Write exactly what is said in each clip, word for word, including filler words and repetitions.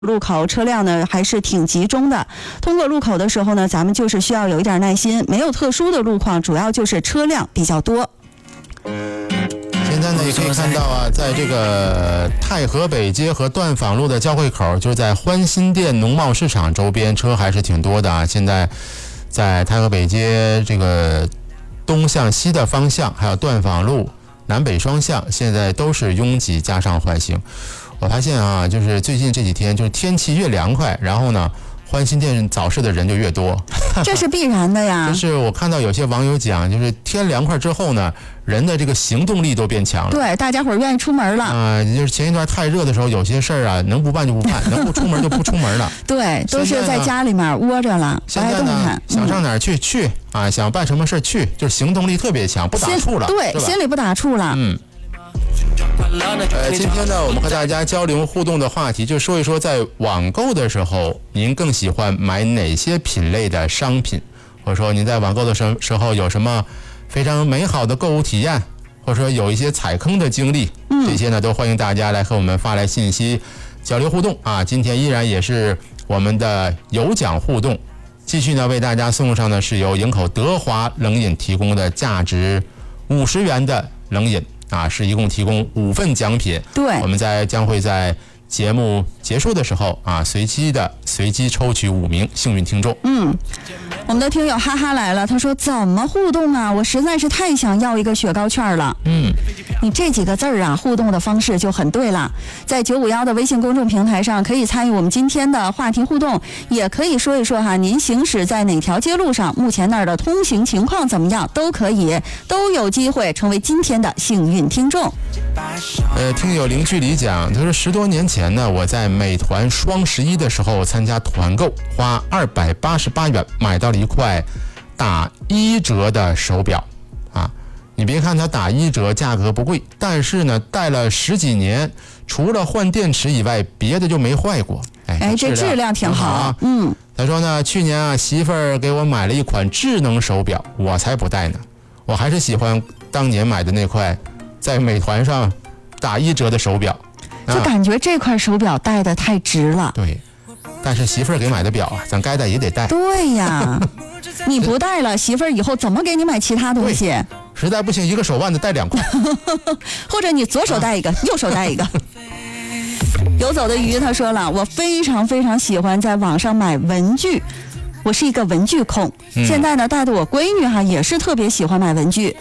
路口车辆呢还是挺集中的，通过路口的时候呢，咱们就是需要有一点耐心，没有特殊的路况，主要就是车辆比较多。 现在呢也可以看到啊，在这个太和北街和段坊路的交汇口，就是在欢新店农贸市场周边，车还是挺多的啊。现在在太和北街这个东向西的方向，还有段坊路南北双向，现在都是拥挤加上缓行。我发现啊，就是最近这几天，就是天气越凉快，然后呢，欢新店早市的人就越多， 这是必然的呀。 就是我看到有些网友讲，就是天凉快之后呢，人的这个行动力都变强了。 对，大家伙儿愿意出门了啊、 呃。就是前一段太热的时候，有些事儿啊，能不办就不办，能不出门就不出门了。 对，都是在家里面窝着了， 现在呢， 嗯、 想上哪儿去去啊，想办什么事去，就是行动力特别强，不打怵了。 对，心里不打怵了。 嗯。呃，今天呢，我们和大家交流互动的话题，就说一说在网购的时候，您更喜欢买哪些品类的商品，或者说您在网购的时时候有什么非常美好的购物体验，或者说有一些踩坑的经历，这些呢都欢迎大家来和我们发来信息交流互动啊。今天依然也是我们的有奖互动，继续呢为大家送上的是由营口德华冷饮提供的价值五十元的冷饮。啊，是一共提供五份奖品。 对， 我们在将会在节目结束的时候啊，随机的随机抽取五名幸运听众。 嗯，我们的听友哈哈来了，他说怎么互动啊？我实在是太想要一个雪糕券了。 嗯， 你这几个字儿啊，互动的方式就很对了。在九五幺的微信公众平台上，可以参与我们今天的话题互动，也可以说一说哈，您行驶在哪条街路上，目前那儿的通行情况怎么样，都可以，都有机会成为今天的幸运听众。 呃，听友零距离讲，他说十多年前呢，我在美团双十一的时候参加团购，花二百八十八元买到了一块打一折的手表啊。你别看它打一折，价格不贵，但是呢，戴了十几年，除了换电池以外，别的就没坏过。哎， 哎这质量挺好啊。 嗯，他说呢，去年啊，媳妇儿给我买了一款智能手表，我才不戴呢，我还是喜欢当年买的那块在美团上打一折的手表。 就感觉这块手表戴的太值了。 对，但是媳妇儿给买的表啊，咱该戴也得戴。 对呀，你不戴了，媳妇儿以后怎么给你买其他东西？ 实在不行，一个手腕子戴两块， 或者你左手戴一个，啊、右手戴一个。游走的鱼他说了，我非常非常喜欢在网上买文具，我是一个文具控。嗯、现在呢，带的我闺女哈也是特别喜欢买文具。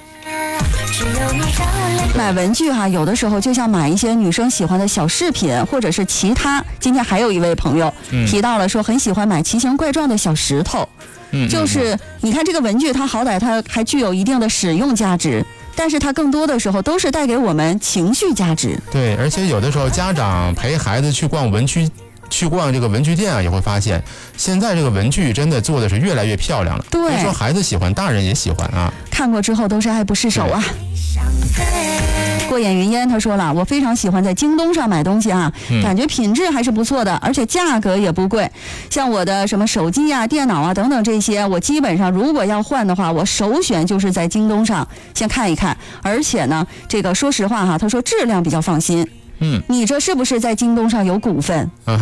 买文具哈，有的时候就像买一些女生喜欢的小饰品，或者是其他。今天还有一位朋友提到了说，很喜欢买奇形怪状的小石头。嗯，就是你看这个文具，它好歹它还具有一定的使用价值，但是它更多的时候都是带给我们情绪价值。 对，而且有的时候家长陪孩子去逛文具。去逛这个文具店啊，也会发现现在这个文具真的做的是越来越漂亮了。 对， 所以说孩子喜欢，大人也喜欢啊。 看过之后都是爱不释手啊。过眼云烟他说了，我非常喜欢在京东上买东西啊，嗯、感觉品质还是不错的，而且价格也不贵。像我的什么手机啊、电脑啊等等这些，我基本上如果要换的话，我首选就是在京东上先看一看。而且呢，这个说实话哈，他说质量比较放心。嗯，你这是不是在京东上有股份？啊、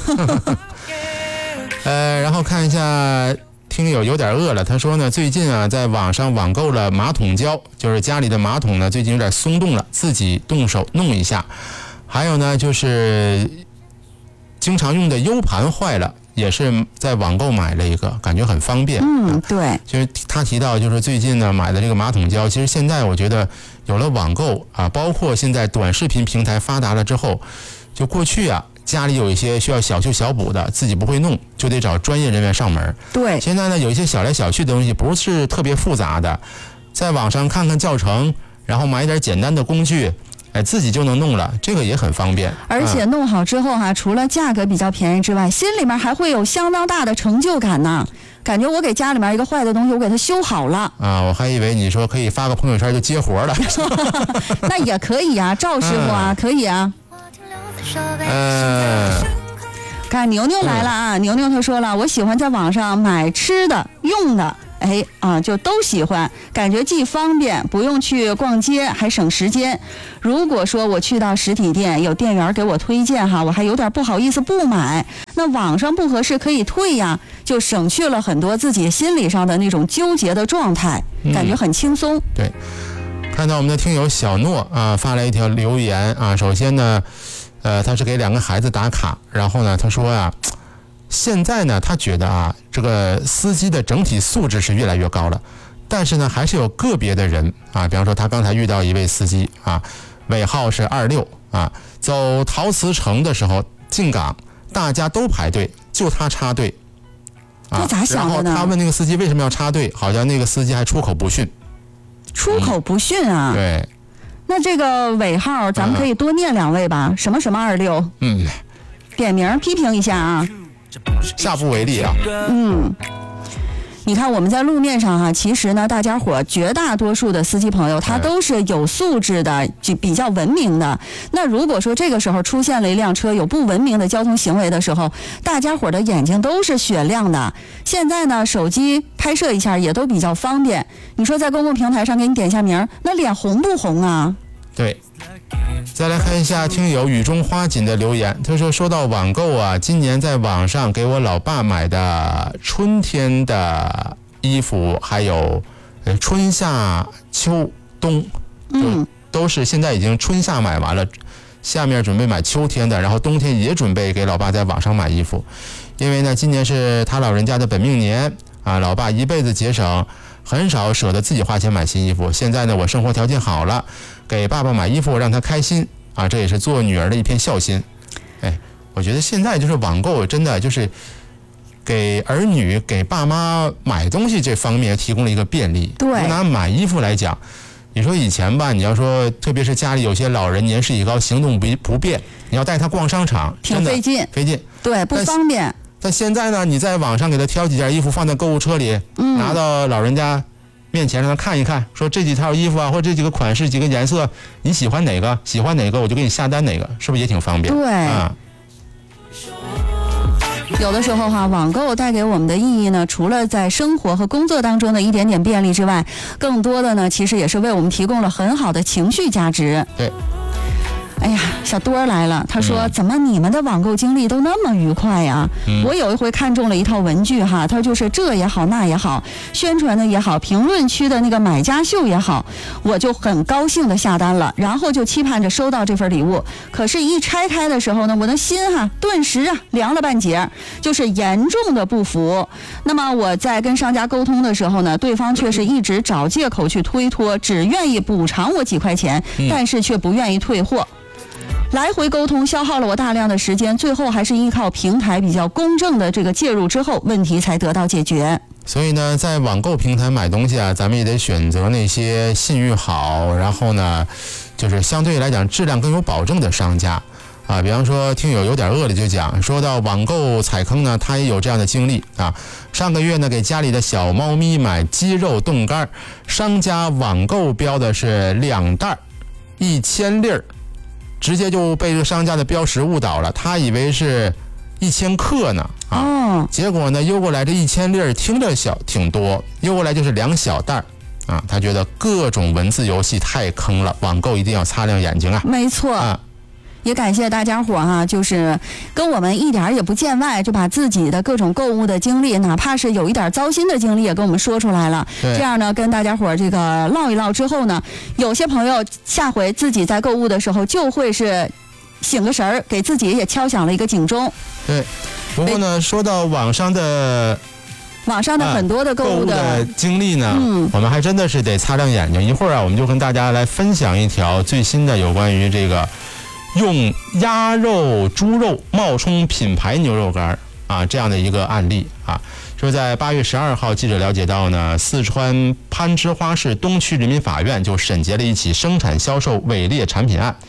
呃，然后看一下，听友有点饿了，他说呢，最近啊，在网上网购了马桶胶，就是家里的马桶呢，最近有点松动了，自己动手弄一下。还有呢，就是经常用的 U 盘坏了。也是在网购买了一个，感觉很方便。 嗯，对。 其实他提到，就是最近呢买的这个马桶胶，其实现在我觉得有了网购啊，包括现在短视频平台发达了之后，就过去啊家里有一些需要小修小补的，自己不会弄，就得找专业人员上门。 对。 现在呢有一些小来小去的东西，不是特别复杂的，在网上看看教程，然后买一点简单的工具。哎，自己就能弄了，这个也很方便。 而且弄好之后哈、啊，除了价格比较便宜之外，心里面还会有相当大的成就感呢。感觉我给家里面一个坏的东西，我给它修好了啊！我还以为你说可以发个朋友圈就接活了， 那也可以啊，赵师傅啊，嗯、可以啊。 嗯。 看牛牛来了啊！嗯、牛牛他说了，我喜欢在网上买吃的、用的， 哎啊，就都喜欢，感觉既方便，不用去逛街，还省时间。如果说我去到实体店，有店员给我推荐哈，我还有点不好意思不买。那网上不合适可以退呀，就省去了很多自己心理上的那种纠结的状态，感觉很轻松。 嗯、对，看到我们的听友小诺啊发来一条留言啊，首先呢，呃，他是给两个孩子打卡，然后呢，他说呀、啊。现在呢，他觉得啊，这个司机的整体素质是越来越高了，但是呢，还是有个别的人啊，比方说他刚才遇到一位司机啊，尾号是二六啊，走陶瓷城的时候进港，大家都排队，就他插队啊， 这咋想的呢？ 然后他问那个司机为什么要插队，好像那个司机还出口不逊。 出口不逊啊？ 嗯、对。 那这个尾号咱们可以多念两位吧？嗯、什么什么二六？ 嗯。 点名批评一下啊。 下不为例啊。 嗯，你看我们在路面上哈、啊，其实呢，大家伙绝大多数的司机朋友他都是有素质的，就比较文明的。那如果说这个时候出现了一辆车有不文明的交通行为的时候，大家伙的眼睛都是雪亮的。现在呢，手机拍摄一下也都比较方便。你说在公共平台上给你点下名，那脸红不红啊？ 对。再来看一下听友雨中花锦的留言，他说说到网购啊，今年在网上给我老爸买的春天的衣服，还有春夏秋冬， 嗯， 都是现在已经春夏买完了，下面准备买秋天的，然后冬天也准备给老爸在网上买衣服，因为呢今年是他老人家的本命年啊，老爸一辈子节省，很少舍得自己花钱买新衣服，现在呢我生活条件好了，给爸爸买衣服让他开心啊，这也是做女儿的一片孝心。哎，我觉得现在就是网购真的就是给儿女给爸妈买东西这方面提供了一个便利。 对， 拿买衣服来讲，你说以前吧，你要说特别是家里有些老人年事已高，行动不不便，你要带他逛商场挺费劲， 费劲， 对，不方便。 但现在呢，你在网上给他挑几件衣服放在购物车里， 嗯、 拿到老人家面前让他看一看，说这几套衣服啊，或者这几个款式、几个颜色，你喜欢哪个？喜欢哪个我就给你下单哪个，是不是也挺方便？ 对啊。有的时候哈、啊，网购带给我们的意义呢，除了在生活和工作当中的一点点便利之外，更多的呢，其实也是为我们提供了很好的情绪价值。 对。 哎呀，小多儿来了，他说、嗯、怎么你们的网购经历都那么愉快呀、 嗯、 我有一回看中了一套文具哈，他就是这也好那也好，宣传的也好，评论区的那个买家秀也好，我就很高兴的下单了，然后就期盼着收到这份礼物，可是一拆开的时候呢，我的心哈顿时啊凉了半截，就是严重的不服。那么我在跟商家沟通的时候呢，对方却是一直找借口去推脱，只愿意补偿我几块钱，但是却不愿意退货。来回沟通消耗了我大量的时间，最后还是依靠平台比较公正的这个介入之后，问题才得到解决。 所以呢，在网购平台买东西啊，咱们也得选择那些信誉好，然后呢，就是相对来讲质量更有保证的商家啊。比方说，听友有点饿了就讲，说到网购踩坑呢，他也有这样的经历啊。上个月呢，给家里的小猫咪买鸡肉冻干，商家网购标的是两袋一千粒儿。直接就被这个商家的标识误导了，他以为是一千克呢啊、 哦， 结果呢邮过来这一千粒儿听着小挺多，邮过来就是两小袋啊，他觉得各种文字游戏太坑了，网购一定要擦亮眼睛啊。 没错啊。也感谢大家伙哈、啊，就是跟我们一点也不见外，就把自己的各种购物的经历，哪怕是有一点糟心的经历，也跟我们说出来了。这样呢，跟大家伙这个唠一唠之后呢，有些朋友下回自己在购物的时候就会是醒个神儿，给自己也敲响了一个警钟。 对，不过呢，说到网上的。 网上的很多的购物的、 啊、购物的经历呢、 嗯， 我们还真的是得擦亮眼睛。一会儿啊，我们就跟大家来分享一条最新的有关于这个。用鸭肉、猪肉冒充品牌牛肉干啊，这样的一个案例啊，说在八月十二号，记者了解到呢，四川攀枝花市东区人民法院就审结了一起生产销售伪劣产品案。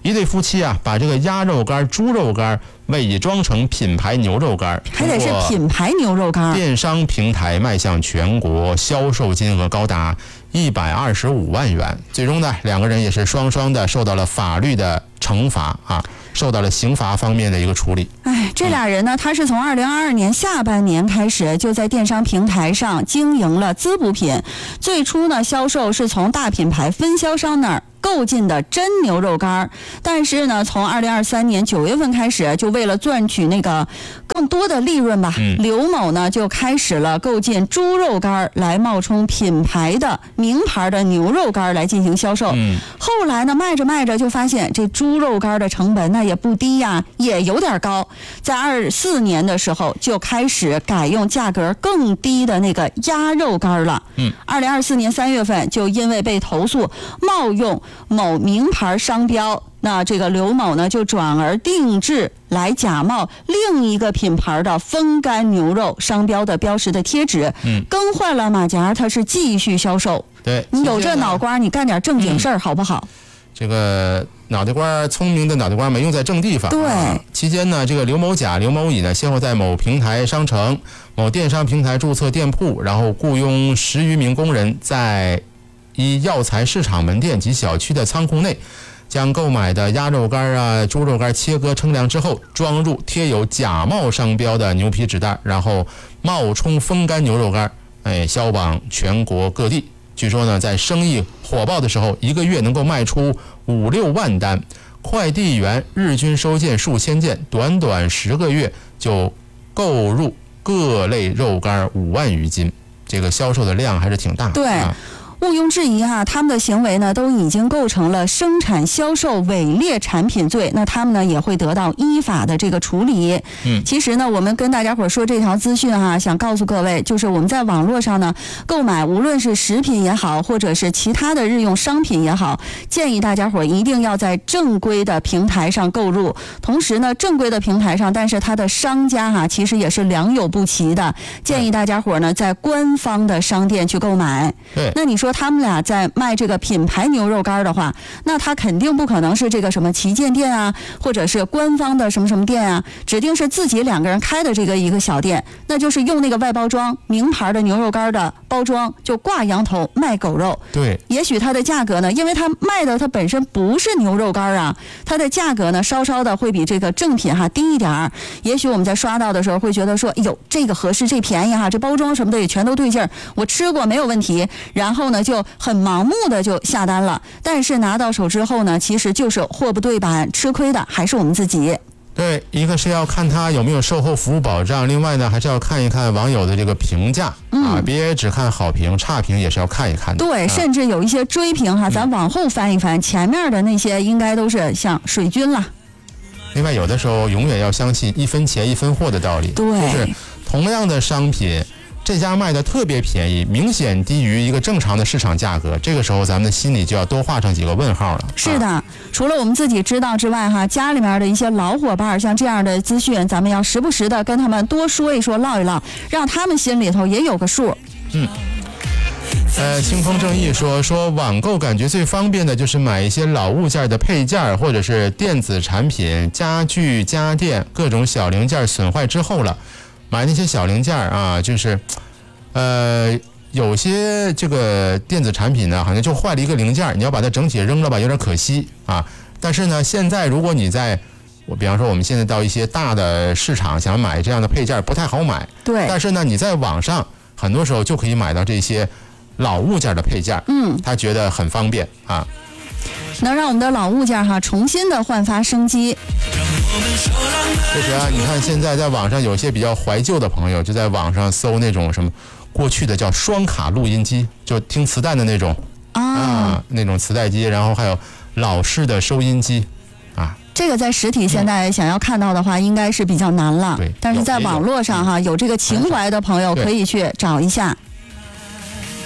一对夫妻啊，把这个鸭肉干、猪肉干伪装成品牌牛肉干， 还得是品牌牛肉干。 电商平台卖向全国，销售金额高达一百二十五万元。最终呢，两个人也是双双的受到了法律的惩罚啊，受到了刑罚方面的一个处理。 哎，这俩人呢，他是从二零二二年下半年开始就在电商平台上经营了滋补品，最初呢销售是从大品牌分销商那儿购进的真牛肉干，但是呢，从二零二三年九月份开始，就为了赚取那个更多的利润吧， 嗯、 刘某呢就开始了购进猪肉干来冒充品牌的名牌的牛肉干来进行销售。 嗯、 后来呢，卖着卖着就发现这猪肉干的成本那也不低呀，也有点高。在二四年的时候，就开始改用价格更低的那个鸭肉干了。 嗯， 二零二四年三月份，就因为被投诉冒用某名牌商标，那这个刘某呢就转而定制来假冒另一个品牌的风干牛肉商标的标识的贴纸， 嗯， 更换了马甲，他是继续销售。 对， 你有这脑瓜，你干点正经事儿、嗯、好不好？ 这个脑袋瓜聪明的脑袋瓜没用在正地方。 对、 啊，期间呢，这个刘某甲、刘某乙呢，先后在某平台商城、某电商平台注册店铺，然后雇佣十余名工人，在一药材市场门店及小区的仓库内，将购买的鸭肉干啊、猪肉干切割称量之后，装入贴有假冒商标的牛皮纸袋，然后冒充风干牛肉干，哎，销往全国各地。据说呢，在生意火爆的时候，一个月能够卖出五六万单，快递员日均收件数千件，短短十个月就购入各类肉干五万余斤，这个销售的量还是挺大。 对。啊，毋庸置疑哈、啊，他们的行为呢都已经构成了生产销售伪劣产品罪，那他们呢也会得到依法的这个处理。 嗯， 其实呢，我们跟大家伙说这条资讯哈、啊，想告诉各位，就是我们在网络上呢购买，无论是食品也好，或者是其他的日用商品也好，建议大家伙一定要在正规的平台上购入。同时呢，正规的平台上，但是它的商家哈、啊，其实也是良莠不齐的，建议大家伙呢在官方的商店去购买。 对， 那你说他们俩在卖这个品牌牛肉干的话，那他肯定不可能是这个什么旗舰店啊，或者是官方的什么什么店啊，指定是自己两个人开的这个一个小店，那就是用那个外包装名牌的牛肉干的包装，就挂羊头卖狗肉。 对， 也许它的价格呢，因为它卖的它本身不是牛肉干啊，它的价格呢稍稍的会比这个正品哈低一点儿。也许我们在刷到的时候会觉得说，哎呦，这个合适，这便宜哈，这包装什么的也全都对劲儿，我吃过没有问题。然后呢，就很盲目的就下单了，但是拿到手之后呢，其实就是货不对版，吃亏的还是我们自己。 对，一个是要看它有没有售后服务保障，另外呢还是要看一看网友的这个评价、嗯、啊，别只看好评，差评也是要看一看的。 对，啊、甚至有一些追评哈，咱往后翻一翻，嗯、前面的那些应该都是像水军了。 另外，有的时候永远要相信一分钱一分货的道理， 对， 就是同样的商品，这家卖的特别便宜，明显低于一个正常的市场价格，这个时候咱们的心里就要多画上几个问号了。 是的、 啊、 除了我们自己知道之外哈，家里面的一些老伙伴，像这样的资讯，咱们要时不时的跟他们多说一说，唠一唠，让他们心里头也有个数。 嗯。呃，清风正义说说网购感觉最方便的就是买一些老物件的配件，或者是电子产品、家具、家电各种小零件损坏之后了，买那些小零件啊，就是呃有些这个电子产品呢，好像就坏了一个零件，你要把它整体扔了吧，有点可惜啊。但是呢，现在如果你在我比方说我们现在到一些大的市场想买这样的配件不太好买， 对。 但是呢，你在网上很多时候就可以买到这些老物件的配件， 嗯， 他觉得很方便啊， 能让我们的老物件哈重新的焕发生机。 确实啊，你看现在在网上有些比较怀旧的朋友，就在网上搜那种什么过去的叫双卡录音机，就听磁带的那种啊, 啊那种磁带机，然后还有老式的收音机啊。 这个在实体现在想要看到的话，应该是比较难了。 对， 但是在网络上哈，有这个情怀的朋友可以去找一下。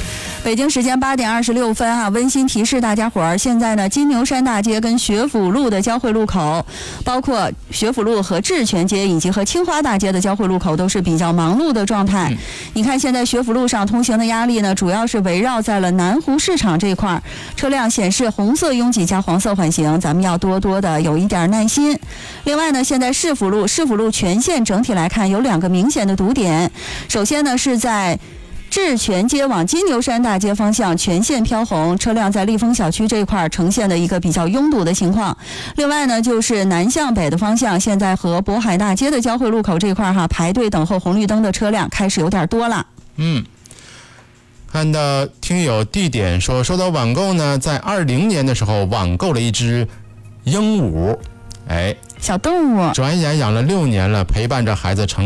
北京时间八点二十六分啊，温馨提示大家伙儿，现在呢，金牛山大街跟学府路的交汇路口，包括学府路和智泉街以及和清华大街的交汇路口都是比较忙碌的状态。嗯、你看，现在学府路上通行的压力呢，主要是围绕在了南湖市场这一块，车辆显示红色拥挤加黄色缓行，咱们要多多的有一点耐心。另外呢，现在市府路市府路全线整体来看有两个明显的堵点，首先呢是在智泉街往金牛山大街方向全线飘红，车辆在立丰小区这一块呈现的一个比较拥堵的情况。另外呢，就是南向北的方向，现在和渤海大街的交汇路口这一块哈，排队等候红绿灯的车辆开始有点多了。 嗯，看到听友地点说，说到网购呢，在二零年的时候网购了一只鹦鹉，哎， 小动物， 转眼养了六年了，陪伴着孩子成